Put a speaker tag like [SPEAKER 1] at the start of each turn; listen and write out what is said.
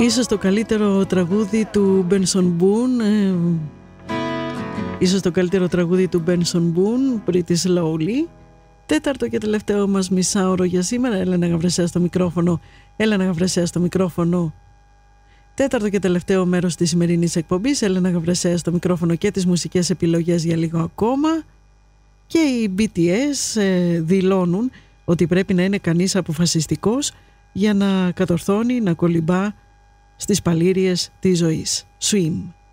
[SPEAKER 1] Ίσως το καλύτερο τραγούδι του Benson Boone, ίσως το καλύτερο τραγούδι του Benson Boone, Pretty Slowly. Τέταρτο και τελευταίο μας μισάωρο για σήμερα. Έλενα Γαβρεσέα στο μικρόφωνο. Έλενα Γαβρεσέα στο μικρόφωνο. Τέταρτο και τελευταίο μέρος της σημερινής εκπομπής. Έλενα Γαβρεσέα στο μικρόφωνο και τις μουσικές επιλογές για λίγο ακόμα. Και οι BTS δηλώνουν ότι πρέπει να είναι κανείς αποφασιστικός για να κατορθώνει να κολυμπά στις παλήριες της ζωής. Swim.